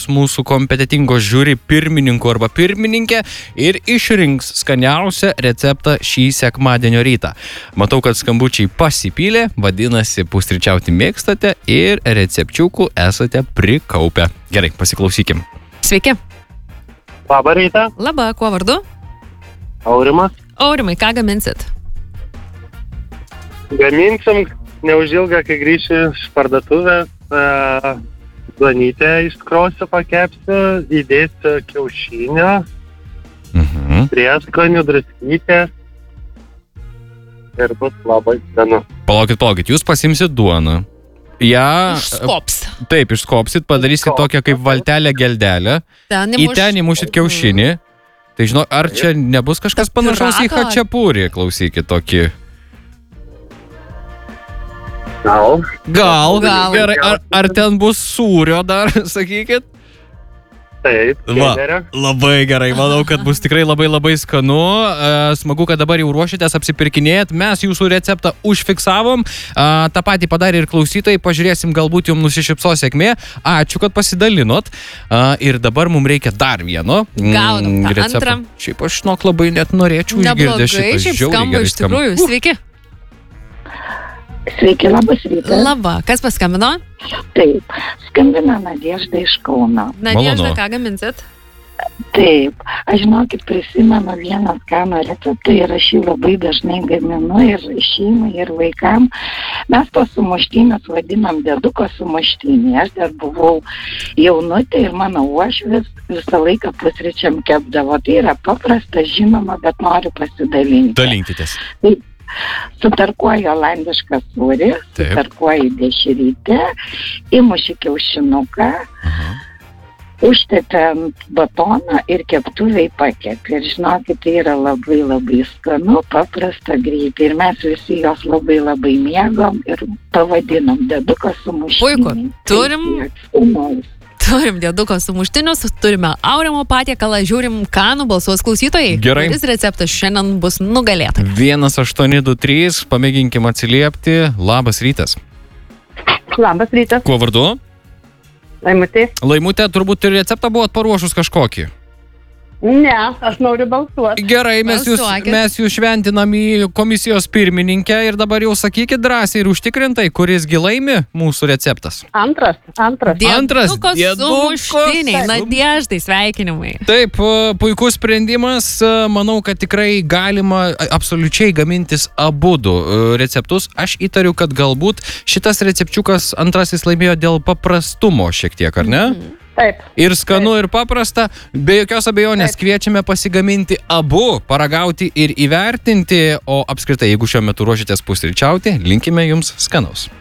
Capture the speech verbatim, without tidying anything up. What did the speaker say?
mūsų kompetitingos žiūri pirmininku arba pirmininkė ir išrinks skaniausią receptą šį sekmadienio rytą. Matau, kad skambučiai pasipylė, vadinasi, pusryčiauti mėgstate ir recepčiukų esate prikaupę. Gerai, pasiklausykim. Sveiki. Labą rytą. Labą, kuo vardu? Aurimas. Aurimai, ką gaminsit? Gaminsim neužilgą, kai grįšiu iš parduotuvės, e, duonytę iškrosiu, pakepsiu, įdėsiu kiaušinio, Mhm. prieskonių, druskytę ir bus labai skanu. Palaukit, palaukit, jūs pasimsit duoną. Ja, Išskops. taip, išskopsit, padarysit tokią kaip valtelę geldelę. Ten Į ten įmušit kiaušinį. Tai žinau, ar čia nebus kažkas Ta panašaus į pirato? chačiapurį, klausykit tokį. Gal. Gal, Gal. gerai, ar, ar ten bus sūrio dar, sakykit? Taip, Va, kenerio. labai gerai, manau, kad bus tikrai labai labai skanu. E, Smagu, kad dabar jau ruošitės, apsipirkinėjat. Mes jūsų receptą užfiksavom. E, tą patį padarė ir klausytojai. Pažiūrėsim, galbūt jums nusišypso sėkmė. Ačiū, kad pasidalinot. E, Ir dabar mums reikia dar vieno mm, Gaunam tą recepto. antrą. Šiaip aš žinok labai net norėčiau išgirdę Neblogai, šitą. šiaip Žiauriai skamba gerai iš tikrųjų. skamba. Sveiki. Sveiki, labas rytas. Labą. Kas paskambino? Taip, skambina Nadežda iš Kauno. Nadežda, Malonu. ką gaminsit? Taip, aš žinokit prisimenu vieną skanų receptą ir aš jį labai dažnai gaminu ir šeimai, ir vaikam. Mes tos sumuštinius vadinam dėduko sumuštinį. Aš dar buvau jaunutė ir mano uošvis visą laiką pusryčiam kepdavo. Tai yra paprasta, žinoma, bet noriu pasidalinti. Dalinkitės. Sutarkuoju olandišką sūrį, Taip. sutarkuoju dešrytę, įmuši kiaušinuką, Aha. užtepi ant batono ir keptuviai pakepi. Ir žinokit, tai yra labai labai skanu, paprasta, greitai. Ir mes visi jos labai labai mėgom ir pavadinom dėduko sumuštinį. Puiku. Turim- Tai tiek skanus. Turim dėduko sumuštinius, turime Aurimo patiekalą, žiūrim, ką nubalsuos klausytojai. Gerai. Kuris receptas šiandien bus nugalėtas. vienas aštuoni du trys, pamėginkim atsiliepti. Labas rytas. Labas rytas, Kuo vardu? Laimutė. Laimutė, turbūt ir receptą buvot paruošus kažkokį. Ne, aš noriu balsuoti. Gerai, mes jūs, Balsuokit. mes jūs šventinam į komisijos pirmininkę ir dabar jau sakykit drąsiai ir užtikrintai, kuris gi laimi mūsų receptas. Antras, antras. Antras, Dėduko dėduko sumuštiniai. sum- Nadeždai, sveikinimai. Taip, e, puikus sprendimas. E, Manau, kad tikrai galima a- absoliučiai gamintis abudu e, receptus. Aš įtariu, kad galbūt šitas recepčiukas antrasis laimėjo dėl paprastumo šiek tiek, ar ne? Taip. Ir skanu, ir paprasta. Be jokios abejonės kviečiame pasigaminti abu, paragauti ir įvertinti. O apskritai, jeigu šiuo metu ruošitės pusryčiauti, linkime jums skanaus.